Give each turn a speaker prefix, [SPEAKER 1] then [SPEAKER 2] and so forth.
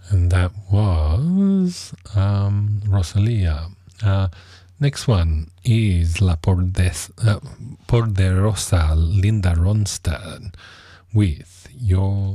[SPEAKER 1] And that was Rosalia. Next one is La Poderosa Linda Ronstadt with Your